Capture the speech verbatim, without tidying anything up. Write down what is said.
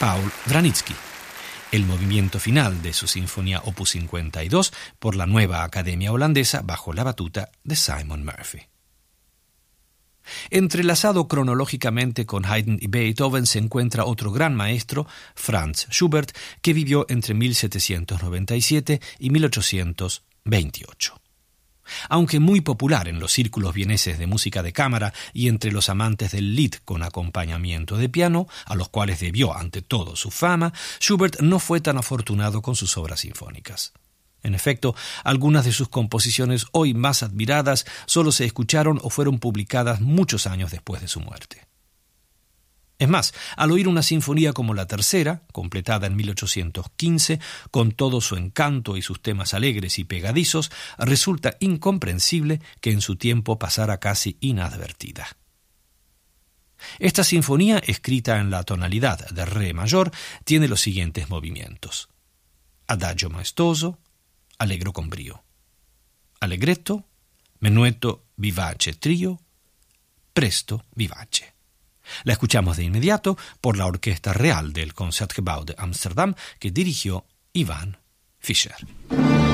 Paul Wranitzky, el movimiento final de su Sinfonía Opus cincuenta y dos por la nueva Academia Holandesa bajo la batuta de Simon Murphy. Entrelazado cronológicamente con Haydn y Beethoven se encuentra otro gran maestro, Franz Schubert, que vivió entre mil setecientos noventa y siete y mil ochocientos veintiocho. Aunque muy popular en los círculos vieneses de música de cámara y entre los amantes del Lied con acompañamiento de piano, a los cuales debió ante todo su fama, Schubert no fue tan afortunado con sus obras sinfónicas. En efecto, algunas de sus composiciones hoy más admiradas solo se escucharon o fueron publicadas muchos años después de su muerte. Es más, al oír una sinfonía como la tercera, completada en mil ochocientos quince, con todo su encanto y sus temas alegres y pegadizos, resulta incomprensible que en su tiempo pasara casi inadvertida. Esta sinfonía, escrita en la tonalidad de re mayor, tiene los siguientes movimientos: adagio maestoso, allegro con brio, allegretto, menuetto vivace trio, presto vivace. La escuchamos de inmediato por la Orquesta Real del Concertgebouw de Ámsterdam, que dirigió Ivan Fischer.